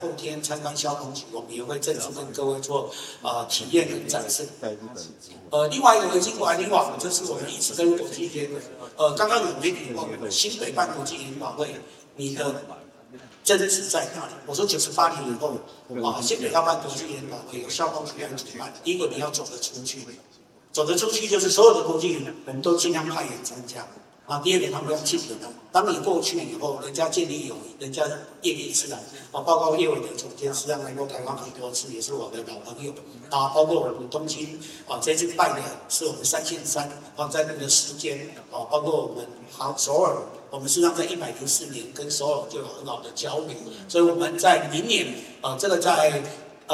后天参观消防局，我们也会正式跟各位做体验跟展示。另外一个维京管理网，这是我们一直跟国际接轨。刚刚有媒体问新北办国际研讨会，你的真实在哪里？我说98年以后新北要办国际研讨会，有消防局来主办。第一个你要走得出去，走得出去就是所有的国际我们都尽量派人参加。第二点，他们要记得的，当你过去以后，人家建立友谊，人家业力自然包括叶伟的总监实际上来过台湾很多次，也是我的老朋友包括我们东京这次拜的是我们3线山在那个时间包括我们首尔，我们实际上在104年跟首尔就有很好的交流，所以我们在明年这个在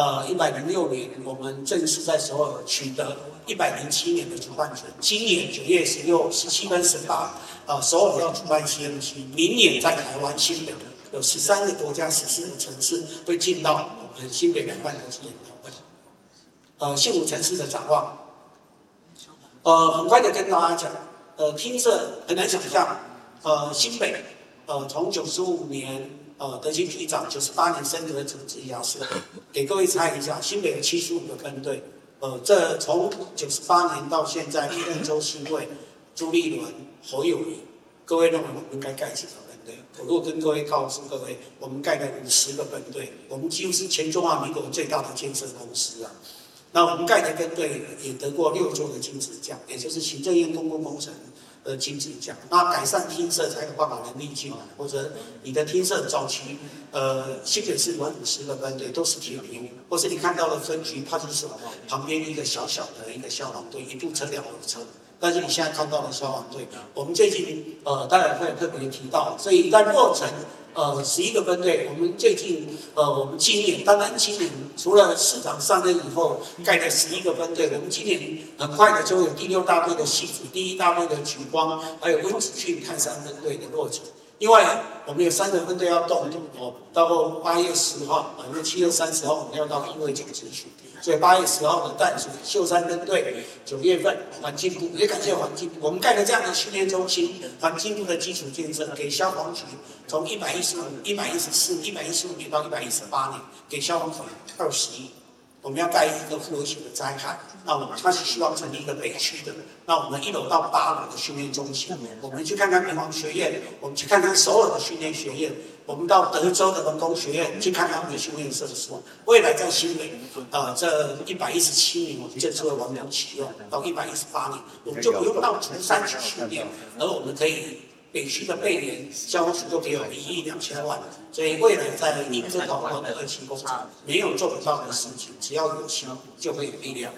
106年，我们正式在首尔取得107年的主办权。今年9月16、17跟18，首尔要主办 CMC， 明年在台湾新北有13个国家、14个城市会进到我们新北两办国际研讨会。新武城市的展望，很快的跟大家讲，听着很难想象，新北从95年。德勤局长98年升格主治医疗师，给各位猜一下，新北有75个分队，这从98年到现在，历任周新贵、朱立伦、侯友宜，各位认为我们应该盖几个分队？我如果跟各位告诉各位，我们盖了50个分队，我们几乎是全中华民国最大的建设公司啊。那我们盖的分队也得过6座的金质奖，也就是行政院公共工程。金质奖，那改善听舍才有办法能力进来，或者你的听舍早期，新北市有50个分队都是铁皮，或是你看到的分局，它就是旁边一个小小的一个消防队，一部车2路车。但是你现在看到的消防队，我们最近当然会特别提到，所以在落成11个分队，我们最近我们今年，当然今年除了市长上任以后盖的11个分队，我们今年很快的就有第6大队的西组、第1大队的莒光，还有温子俊泰山分队的落成。另外，我们有3个分队要动到8月10号，因为7月30号我们要到因为警局去，所以8月10号的淡水秀山分队，9月份环境部也感谢环境部，我们盖了这样的训练中心，环境部的基础建设给消防局，从115年到118年，给消防局20亿。我们要盖一个复合型的灾害，那我们它是希望成立一个北区的，那我们1楼到8楼的训练中心，我们去看看民防学院，我们去看看首尔的训练学院，我们到德州的文工学院去看看我们的训练设施。未来在新北，这117年我们正式会完工启用，到118年，我们就不用到竹山去训练，而我们可以。北区的备联消防局都给我1亿2000万，所以未来在应征导播的2期工程，没有做不到的事情，只要有心就会有力量。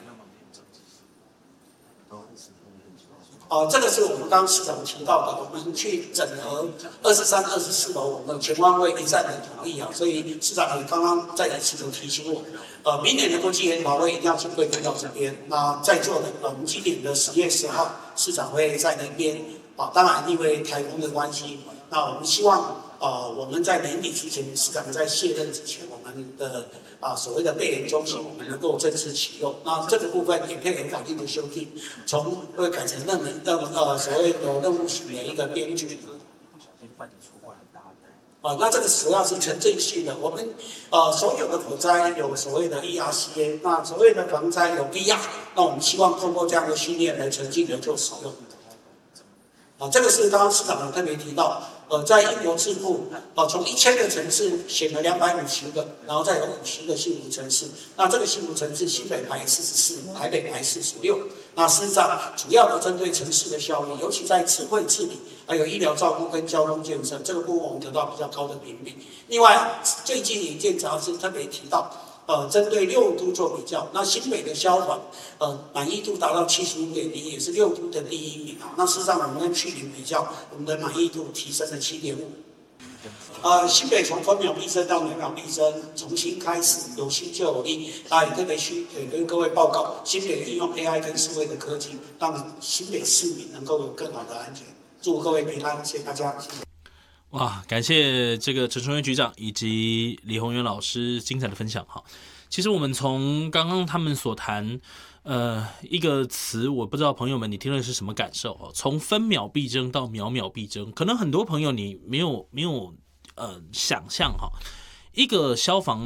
这个是我们刚刚市长提到的，我们去整合23、24楼，我们全方位一站的统一所以市长也刚刚在一次提醒我，明年的国际研讨会一定要亲自跟到这边。那在座的我们今年的10月10号，市长会在那边。当然，因为台风的关系，那我们希望我们在年底之前，市长在卸任之前，我们的所谓的备联中心，我们能够正式启用。那这个部分也配合法定的修订，会改成所谓的任务型的一个编剧。那这个主要是城镇性的，我们所有的火灾有所谓的 ERCA， 那所谓的防灾有 VR， 那我们希望通过这样的训练来沉浸的做使用。这个是刚刚市长有特别提到，在英国智库，从1000个城市选了250个，然后再有50个幸福城市。那这个幸福城市，新北排44，台北排46。那事实上，主要的针对城市的效益，尤其在智慧治理、还有医疗照顾跟交通建设这个部分，我们得到比较高的评比。另外，最近一件杂志特别提到。针对6都做比较，那新北的消防，满意度达到75.0，也是6都的第1名。那事实上，我们跟去年比较，我们的满意度提升了7.5。新北从分秒必争到秒秒必争，重新开始，有心就有力。也特别跟各位报告，新北运用 AI 跟数位的科技，让新北市民能够有更好的安全。祝各位平安，谢谢大家。谢谢。 哇，感谢这个陈崇元局长以及李宏源老师精彩的分享哈。其实我们从刚刚他们所谈，一个词，我不知道朋友们你听了是什么感受哦？从分秒必争到秒秒必争，可能很多朋友你没有想象哈，一个消防